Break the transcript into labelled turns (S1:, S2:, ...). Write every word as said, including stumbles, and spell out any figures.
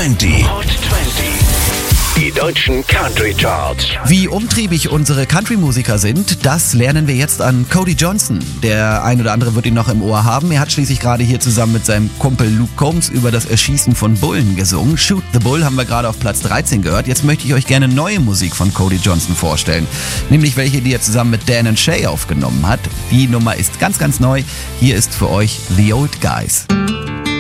S1: zwanzig. Hot zwanzig. Die deutschen Country Charts.
S2: Wie umtriebig unsere Country-Musiker sind, das lernen wir jetzt an Cody Johnson. Der ein oder andere wird ihn noch im Ohr haben. Er hat schließlich gerade hier zusammen mit seinem Kumpel Luke Combs über das Erschießen von Bullen gesungen. Shoot the Bull haben wir gerade auf Platz dreizehn gehört. Jetzt möchte ich euch gerne neue Musik von Cody Johnson vorstellen. Nämlich welche, die er zusammen mit Dan and Shay aufgenommen hat. Die Nummer ist ganz, ganz neu. Hier ist für euch The Old Guys.